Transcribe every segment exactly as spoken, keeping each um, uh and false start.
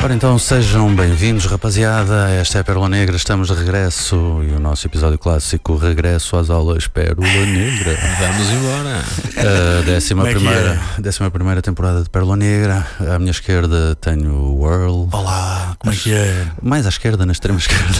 Ora então, sejam bem-vindos, rapaziada. Esta é a Pérola Negra, estamos de regresso e o nosso episódio clássico, Regresso às Aulas Pérola Negra. Vamos embora. A décima, primeira, é? décima primeira temporada de Pérola Negra. À minha esquerda tenho o Whirl. Olá, como é que é? Mais à esquerda, na extrema esquerda.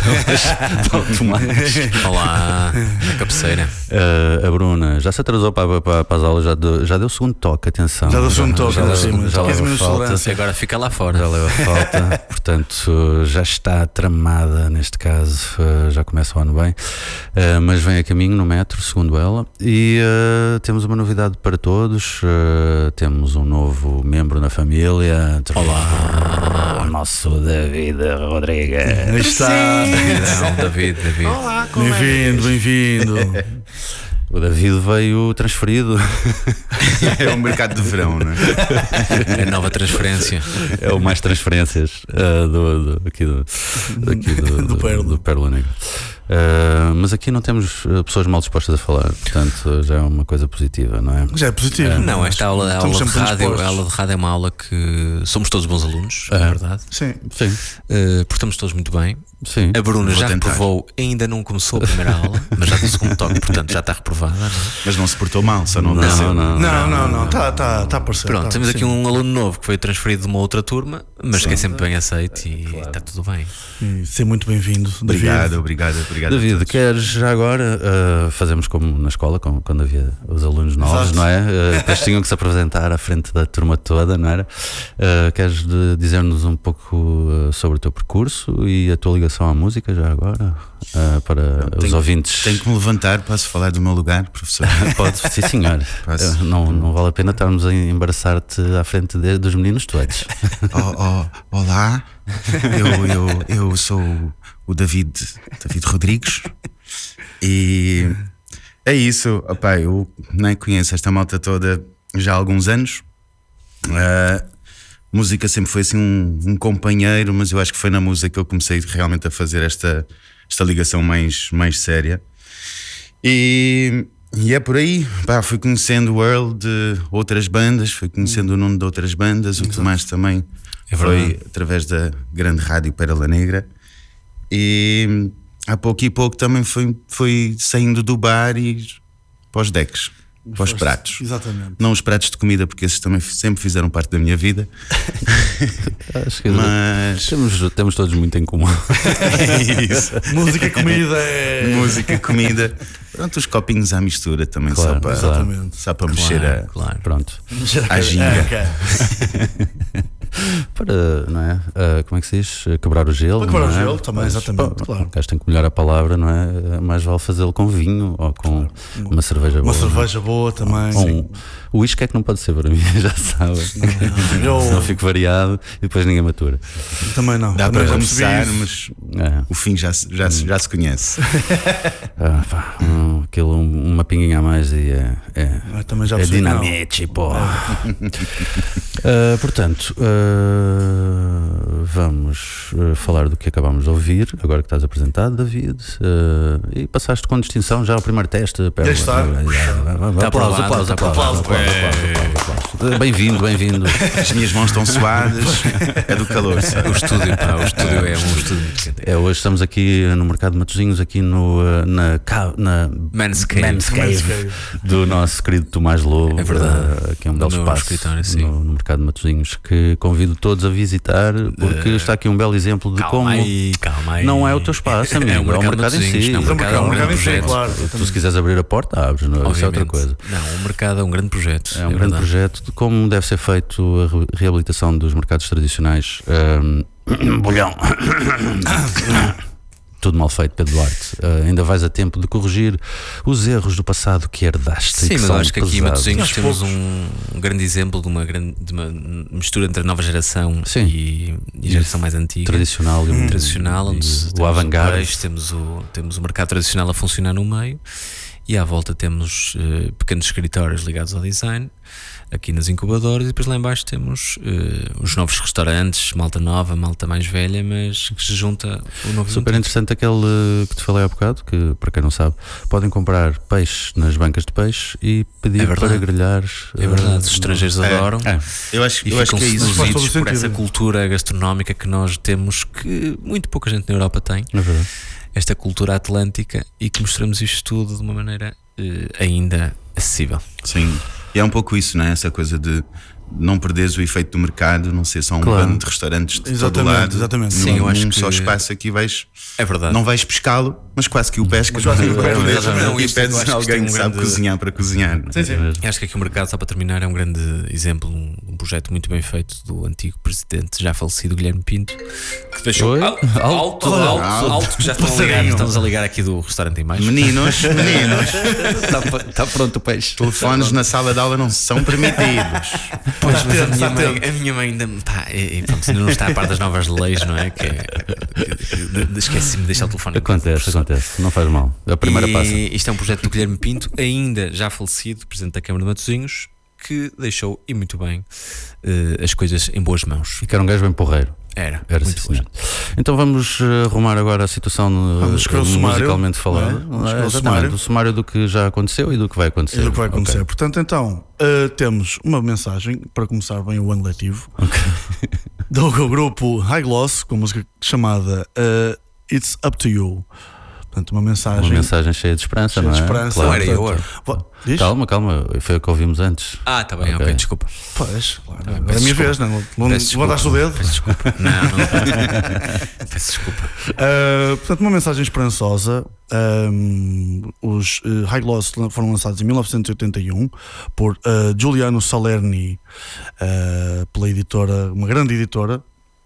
Olá, na cabeceira. Uh, a Bruna já se atrasou para, para, para as aulas, já deu, já deu o segundo toque, atenção. Já deu o segundo toque, já, já, sim, já, já leva falta. E agora fica lá fora. Já leva falta. Portanto, já está tramada neste caso, já começa o ano bem, mas vem a caminho no metro, segundo ela, e uh, temos uma novidade para todos, uh, temos um novo membro na família. Olá, o nosso David Rodrigues. Aí está. Não, David, David. Olá, como bem-vindo, bem-vindo. O David veio transferido. É o mercado de verão, não é? É a nova transferência. É o mais transferências uh, do, do, aqui do, aqui do, do, do, do Pérola Negra. Uh, mas aqui não temos uh, pessoas mal dispostas a falar, portanto já é uma coisa positiva, não é? Já é positivo. Uh, não, esta aula, a aula, de rádio, a aula de rádio é uma aula que somos todos bons alunos, é, é verdade. Sim, sim. Uh, portamos todos muito bem. Sim. A Bruna já tentar. reprovou, ainda não começou a primeira aula, mas já tem o segundo toque, portanto já está reprovada. Não é? Mas não se portou mal, só não Não, nasceu. Não, não, não, não, está tá, tá a parecer. Pronto, tá, temos sim. aqui um aluno novo que foi transferido de uma outra turma, mas sim. que é sempre bem aceito e claro. Está tudo bem. E ser muito bem-vindo. Obrigado, David. obrigado, obrigado. David, queres já agora, uh, fazemos como na escola, como, quando havia os alunos novos, Exato. não é? Uh, depois tinham que se apresentar à frente da turma toda, não era? Uh, queres de, dizer-nos um pouco uh, sobre o teu percurso e a tua ligação à música já agora? Uh, para Não, os tenho, ouvintes. Tenho que me levantar, posso falar do meu lugar, professor? Pode, sim senhor. Uh, não, não vale a pena estarmos a embaraçar-te à frente de, dos meninos todos. Oh, oh, olá, eu, eu, eu sou o David, David Rodrigues e é isso. Opa, eu nem conheço esta malta toda já há alguns anos. Uh, música sempre foi assim um, um companheiro, mas eu acho que foi na música que eu comecei realmente a fazer esta, esta ligação mais, mais séria. E, e é por aí, pá, fui conhecendo o Earl de outras bandas, fui conhecendo o Nuno de outras bandas, o Tomás também é foi através da grande rádio Pérola Negra. E há pouco e pouco também foi, foi saindo do bar e para os decks. Para os pratos. Exatamente. Não os pratos de comida, porque esses também sempre fizeram parte da minha vida. Acho que Mas temos, temos todos muito em comum. é isso. Música, comida é. Música, comida. Pronto, os copinhos à mistura também, Claro, só para, exatamente. só para Claro, mexer a, claro. Pronto. a ginga. É, okay. Para, não é? Uh, como é que se diz? Quebrar o gelo. Para quebrar não o é? gelo também, Mas, exatamente, pá, claro. O gajo tem que molhar a palavra, não é? Mais vale fazê-lo com vinho ou com Claro. uma cerveja Uma boa. cerveja boa também. Não é? Um, o uísque é que não pode ser para mim, já sabem. Eu Senão fico variado e depois ninguém matura. também não. Dá também para já percebi começar, isso. mas É. o fim já, se- já, se- já se conhece. Ah, pá, um, aquilo, um- uma pinguinha a mais e é, é, Ah, também já é percebi que não. dinamite, pô. Ah, portanto, ah, vamos ah, falar do que acabámos de ouvir, agora que estás apresentado, David. Ah, e passaste com distinção já o primeiro teste. Pérola. está. Está Aplausos, aprovado, aplausos, está aplausos, aprovado. aplausos, aplausos, aplausos. Bem-vindo, bem-vindo. As minhas mãos estão suadas, é do calor. sabe? O estúdio, pá, o estúdio é um estúdio muito quente. É, hoje estamos aqui no Mercado de Matosinhos, aqui no, ah, na, ca- na Men's Cave. Men's Cave Men's Cave. do nosso querido Tomás Lobo. É verdade. Uh, que é um belo No meu espaço escritório, sim. no, no Mercado de Matosinhos, que convido todos a visitar, porque está aqui um belo exemplo de Calma como aí, calma aí. não é o teu espaço, amigo, É é o o mercado, mercado em de Matosinhos, si. não, o mercado é um grande em si, projeto. claro. Tu, se quiseres abrir a porta, abres, não, isso é outra Obviamente. coisa. Não, o mercado é um grande projeto. É um grande verdade. projeto de como deve ser feito a re- reabilitação dos mercados tradicionais. Um, bolhão. Tudo mal feito, Pedro Duarte. Uh, ainda vais a tempo de corrigir os erros do passado que herdaste. e Sim, que mas são eu acho que aqui em pesados. Matosinhos Aos temos poucos. um, um grande exemplo de uma, grande, de uma mistura entre a nova geração Sim. e, e a geração mais antiga. tradicional e Tradicional, onde e temos o avant-garde. peixe, temos o, temos o mercado tradicional a funcionar no meio e à volta temos uh, pequenos escritórios ligados ao design, aqui nas incubadoras, e depois lá embaixo temos uh, os novos restaurantes, malta nova, malta mais velha, mas que se junta o novo. Super interessante aquele que te falei há bocado, que para quem não sabe, podem comprar peixe nas bancas de peixe e pedir é para grelhar. É verdade, os estrangeiros é, adoram. É. Eu acho, e eu acho ficam que é isso. seduzidos por essa cultura gastronómica que nós temos, que muito pouca gente na Europa tem. É verdade. Esta cultura atlântica, e que mostramos isto tudo de uma maneira uh, ainda acessível. Sim, e é um pouco isso, não é? Essa coisa de não perderes o efeito do mercado, não ser só um claro. bando de restaurantes de exatamente, todo lado. Exatamente. Sim, num, eu acho num que só espaço aqui vais. É verdade. Não vais pescá-lo, mas quase que o pescas. quase que o é, pescas. é, Não, e isto- pedes eu acho que isto alguém é um que sabe grande- cozinhar para cozinhar. Sim, sim. Eu acho que aqui o mercado, só para terminar, é um grande exemplo, um, um projeto muito bem feito do antigo presidente já falecido Guilherme Pinto, que deixou Oi? alto, alto, alto, Alto. alto, que já estão a ligar, estamos a ligar aqui do restaurante em baixo. Meninos, meninos, Está tá pronto o peixe. telefones na sala de aula não são permitidos. Pois, mas a atento, minha, está mãe, atento. a minha mãe ainda, pá, e, e, pronto, ainda não está a par das novas leis, não é? Que, é- que- que- esqueci-me de deixar o telefone. Acontece, acontece, não faz mal. A primeira e passa. Isto é um projeto do Guilherme Pinto, ainda já falecido, presidente da Câmara de Matosinhos, que deixou, e muito bem, eh, as coisas em boas mãos. E que era um gajo bem porreiro. Era, Era muito sim, bom. senhor. Então vamos uh, arrumar agora a situação uh, Vamos escrever o sumário, musicalmente falada. não é? Vamos escrever É, o exatamente, sumário. o sumário do que já aconteceu e do que vai acontecer. É do que vai acontecer. Ok. Portanto, então, uh, temos uma mensagem para começar bem o ano letivo do grupo High Gloss, com a música chamada uh, It's Up to You. Portanto, uma mensagem, Uma mensagem cheia de esperança, cheia não de é? esperança. Não Claro. era eu, Portanto, vo- diz? Calma, calma, foi o que ouvimos antes. Ah, está bem, ok, Ok. desculpa. Pois, claro. Tá, Agora é a peço minha desculpa. vez, não? Não Peço levantaste o desculpa. dedo? Peço desculpa. Não, não. Peço desculpa. Uh, portanto, uma mensagem esperançosa. Um, os uh, High Gloss foram lançados em mil novecentos e oitenta e um por uh, Giuliano Salerni, uh, pela editora, uma grande editora.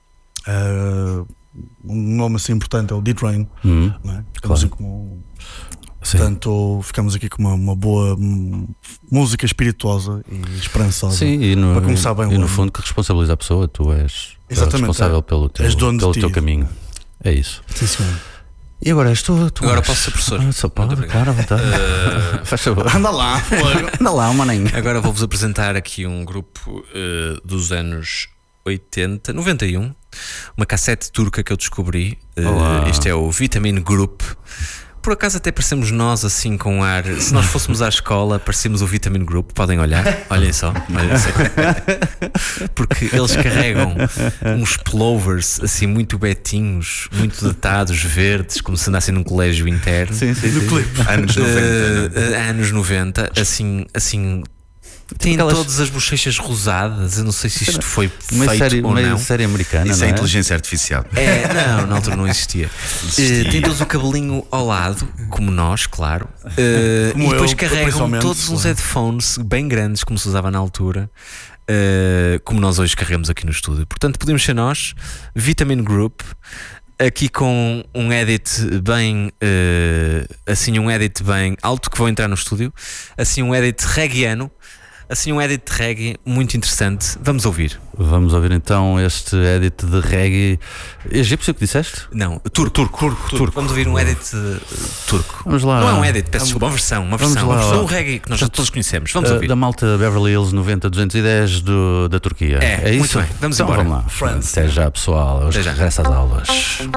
Uh, um nome assim importante é o D-Train, Hum, não é? Ficamos claro. assim como- sim. Portanto, ficamos aqui com uma, uma boa hum, música espirituosa e esperançosa. Sim, e no, para começar bem o e no ano. fundo que responsabiliza a pessoa, tu és Exatamente, responsável é. pelo teu, És dono de pelo ti. teu caminho. É isso. Sim, senhor. E agora és tu, tu Agora és. posso ser professor. Ah, só pode, Muito obrigado. claro, à vontade. Eh, Faz favor. Anda lá, fogo. Anda lá, maninho. Agora vou-vos apresentar aqui um grupo eh, dos anos oitenta, noventa e um, uma cassete turca que eu descobri. Eh, Olá. este é o Vitamin Group. Por acaso até parecemos nós assim com ar. Se nós fôssemos à escola, parecemos o Vitamin Group. Podem olhar, olhem só, olhem só. Porque eles carregam uns pullovers assim muito betinhos, muito datados, verdes, como se andassem num colégio interno. Sim, sim, No sim. clipe. Anos noventa. Eh, eh, anos noventa, assim, assim. Tem Aquelas- todas as bochechas rosadas. Eu não sei se isto foi Uma feito série, ou uma não. série americana, Isso não é é? inteligência artificial. É, não, na altura não existia. Existia. Eh, tem todos o cabelinho ao lado, como nós, claro. Eh, Como e depois eu, carregam principalmente, todos uns claro. headphones bem grandes, como se usava na altura, eh, como nós hoje carregamos aqui no estúdio. Portanto, podemos ser nós, Vitamin Group, aqui com um edit bem, eh, assim, um edit bem alto que vou entrar no estúdio, assim, um edit reggaeano. Assim, um edit de reggae muito interessante. Vamos ouvir. Vamos ouvir então este edit de reggae egípcio que disseste? Não, turco. Turco, turco, turco. Vamos ouvir um edit uh, turco. Vamos lá. Não é um edit, peço desculpa, uma versão. Uma Vamos versão. lá. Uma versão reggae que nós já todos conhecemos. Vamos Uh, ouvir. da malta Beverly Hills noventa duzentos e dez do, da Turquia. É, É isso? muito bem. Vamos então embora. vamos lá. Friends. Até já, pessoal. Hoje Até já. regressa às aulas.